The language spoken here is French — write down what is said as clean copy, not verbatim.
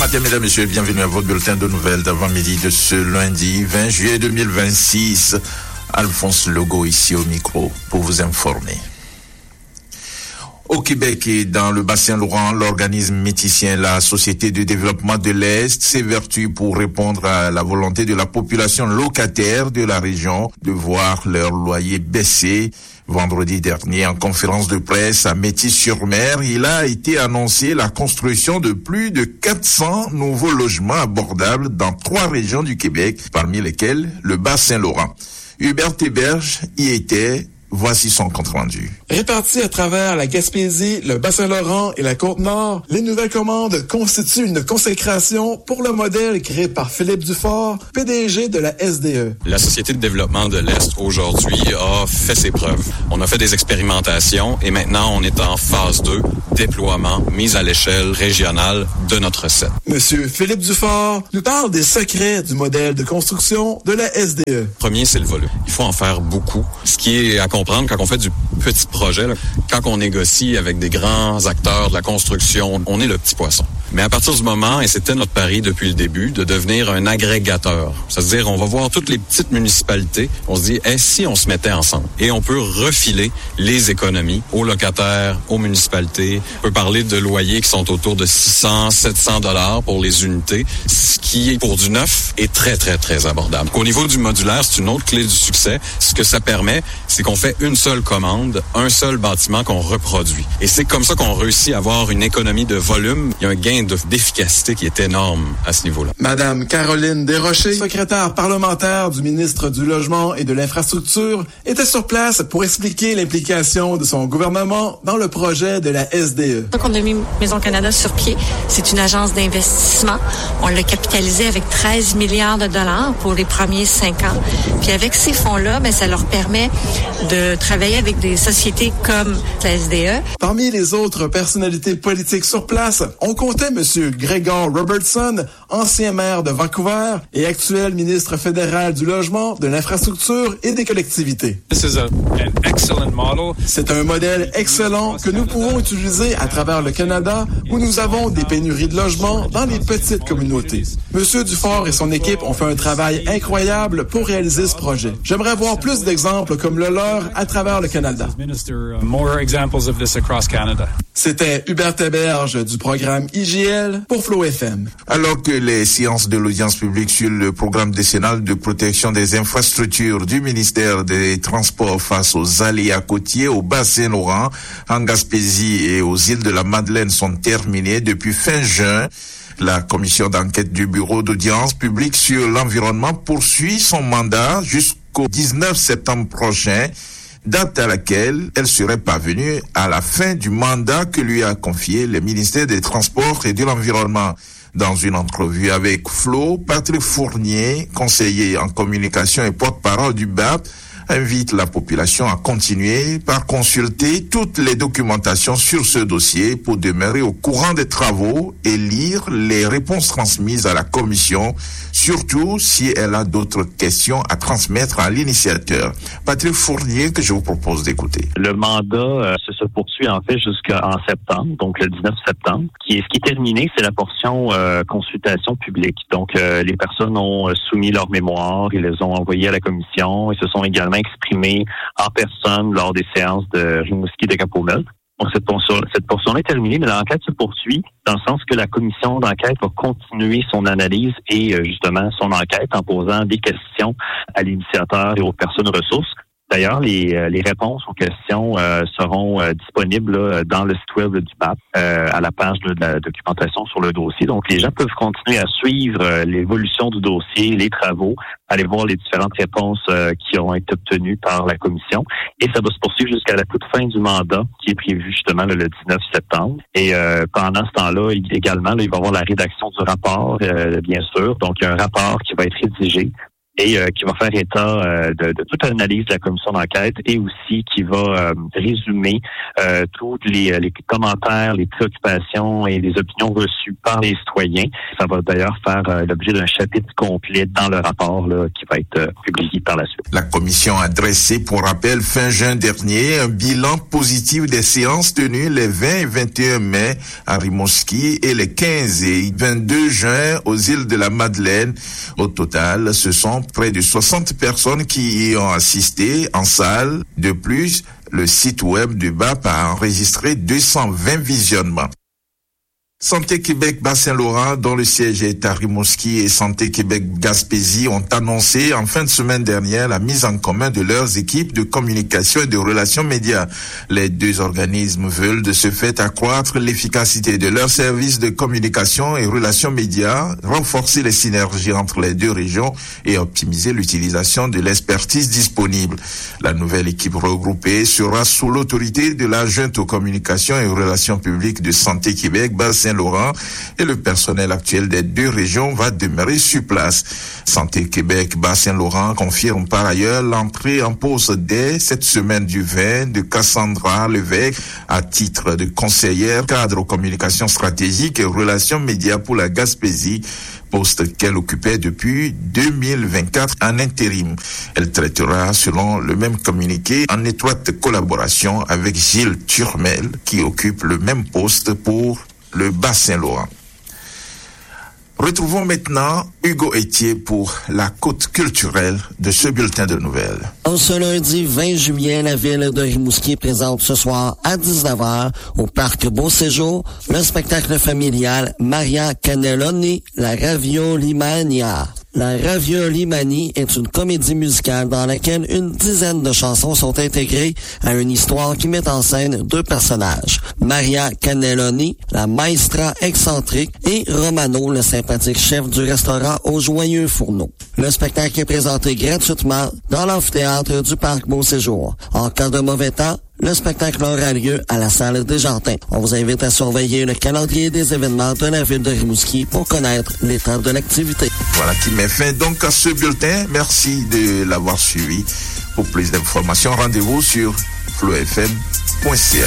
matin, mesdames et messieurs, bienvenue à votre bulletin de nouvelles d'avant-midi de ce lundi 20 juillet 2026. Alphonse Legault ici au micro pour vous informer. Au Québec et dans le bassin Laurent, l'organisme méticien, la Société de développement de l'Est, s'évertue pour répondre à la volonté de la population locataire de la région de voir leur loyer baisser. Vendredi dernier, en conférence de presse à Métis-sur-Mer, il a été annoncé la construction de plus de 400 nouveaux logements abordables dans 3 régions du Québec, parmi lesquelles le Bas-Saint-Laurent. Hubert Héberge y était. Voici son compte rendu. Répartis à travers la Gaspésie, le Bas-Saint-Laurent et la Côte-Nord, les nouvelles commandes constituent une consécration pour le modèle créé par Philippe Dufort, PDG de la SDE. La Société de développement de l'Est, aujourd'hui, a fait ses preuves. On a fait des expérimentations et maintenant, on est en phase 2, déploiement, mise à l'échelle régionale de notre recette. Monsieur Philippe Dufort nous parle des secrets du modèle de construction de la SDE. Premier, c'est le volume. Il faut en faire beaucoup. Ce qui est à comprendre quand on fait du petit projet, là, quand on négocie avec des grands acteurs de la construction, on est le petit poisson. Mais à partir du moment, et c'était notre pari depuis le début, de devenir un agrégateur. C'est-à-dire, on va voir toutes les petites municipalités, on se dit, si on se mettait ensemble? Et on peut refiler les économies aux locataires, aux municipalités. On peut parler de loyers qui sont autour de 600, 700 $ pour les unités, ce qui est pour du neuf est très, très, très abordable. Au niveau du modulaire, c'est une autre clé du succès. Ce que ça permet, c'est qu'on fait une seule commande, un seul bâtiment qu'on reproduit. Et c'est comme ça qu'on réussit à avoir une économie de volume. Il y a un gain d'efficacité qui est énorme à ce niveau-là. Madame Caroline Desrochers, secrétaire parlementaire du ministre du Logement et de l'Infrastructure, était sur place pour expliquer l'implication de son gouvernement dans le projet de la SDE. Donc, on a mis Maison Canada sur pied. C'est une agence d'investissement. On l'a capitalisé avec 13 milliards de dollars pour les premiers 5 ans. Puis avec ces fonds-là, ça leur permet de travailler avec des sociétés comme la SDE. Parmi les autres personnalités politiques sur place, on comptait M. Gregor Robertson, ancien maire de Vancouver et actuel ministre fédéral du Logement, de l'Infrastructure et des collectivités. C'est un modèle excellent que nous pouvons utiliser à travers le Canada où nous avons des pénuries de logements dans les petites communautés. M. Dufort et son équipe ont fait un travail incroyable pour réaliser ce projet. J'aimerais voir plus d'exemples comme le leur à travers le Canada. C'était Hubert Héberge du programme IGL pour Flow FM. Alors que les séances de l'audience publique sur le programme décennal de protection des infrastructures du ministère des Transports face aux aléas côtiers au Bas-Saint-Laurent, en Gaspésie et aux îles de la Madeleine sont terminées depuis fin juin, la commission d'enquête du bureau d'audience publique sur l'environnement poursuit son mandat jusqu'au 19 septembre prochain, date à laquelle elle serait parvenue à la fin du mandat que lui a confié le ministère des Transports et de l'Environnement. Dans une entrevue avec Flo, Patrick Fournier, conseiller en communication et porte-parole du BAP, invite la population à continuer par consulter toutes les documentations sur ce dossier pour demeurer au courant des travaux et lire les réponses transmises à la commission, surtout si elle a d'autres questions à transmettre à l'initiateur. Patrick Fournier, que je vous propose d'écouter. Le mandat se poursuit en fait jusqu'en septembre, donc le 19 septembre. Ce qui est terminé, c'est la portion consultation publique. Donc les personnes ont soumis leur mémoire, ils les ont envoyés à la commission et se sont également exprimés en personne lors des séances de Rimouski de Cap-au-Mel. Donc cette portion-là est terminée, mais l'enquête se poursuit dans le sens que la commission d'enquête va continuer son analyse et justement son enquête en posant des questions à l'initiateur et aux personnes ressources. D'ailleurs, les réponses aux questions seront disponibles là, dans le site web du BAP, à la page de la documentation sur le dossier. Donc, les gens peuvent continuer à suivre l'évolution du dossier, les travaux, aller voir les différentes réponses qui ont été obtenues par la commission. Et ça va se poursuivre jusqu'à la toute fin du mandat, qui est prévu justement le 19 septembre. Et pendant ce temps-là, également, il va y avoir la rédaction du rapport, bien sûr. Donc, il y a un rapport qui va être rédigé. et qui va faire état de toute l'analyse de la commission d'enquête et aussi qui va résumer tous les commentaires, les préoccupations et les opinions reçues par les citoyens. Ça va d'ailleurs faire l'objet d'un chapitre complet dans le rapport là, qui va être publié par la suite. La commission a dressé, pour rappel, fin juin dernier, un bilan positif des séances tenues les 20 et 21 mai à Rimouski et les 15 et 22 juin aux îles de la Madeleine. Au total, ce sont près de 60 personnes qui y ont assisté en salle. De plus, le site web du BAP a enregistré 220 visionnements. Santé Québec Bas-Saint-Laurent, dont le siège est à Rimouski, et Santé Québec Gaspésie ont annoncé en fin de semaine dernière la mise en commun de leurs équipes de communication et de relations médias. Les deux organismes veulent de ce fait accroître l'efficacité de leurs services de communication et relations médias, renforcer les synergies entre les deux régions et optimiser l'utilisation de l'expertise disponible. La nouvelle équipe regroupée sera sous l'autorité de l'adjointe aux communications et aux relations publiques de Santé Québec Bas-Saint-Laurent et le personnel actuel des deux régions va demeurer sur place. Santé Québec Bas-Saint-Laurent confirme par ailleurs l'entrée en poste dès cette semaine du 20 de Cassandra Levesque à titre de conseillère cadre aux communications stratégiques et aux relations médias pour la Gaspésie, poste qu'elle occupait depuis 2024 en intérim. Elle traitera, selon le même communiqué, en étroite collaboration avec Gilles Turmel, qui occupe le même poste pour le Bas-Saint-Laurent. Retrouvons maintenant Hugo Etier pour la côte culturelle de ce bulletin de nouvelles. En ce lundi 20 juillet, la ville de Rimouski présente ce soir à 19h au parc Beau Séjour le spectacle familial Maria Cannelloni, la Raviolimania. La Raviolimanie est une comédie musicale dans laquelle une dizaine de chansons sont intégrées à une histoire qui met en scène deux personnages. Maria Cannelloni, la maestra excentrique, et Romano, le sympathique chef du restaurant au Joyeux Fourneau. Le spectacle est présenté gratuitement dans l'amphithéâtre du parc Beau Séjour. En cas de mauvais temps, le spectacle aura lieu à la salle Desjardins. On vous invite à surveiller le calendrier des événements de la ville de Rimouski pour connaître l'état de l'activité. Voilà qui met fin donc à ce bulletin. Merci de l'avoir suivi. Pour plus d'informations, rendez-vous sur flowfm.ca.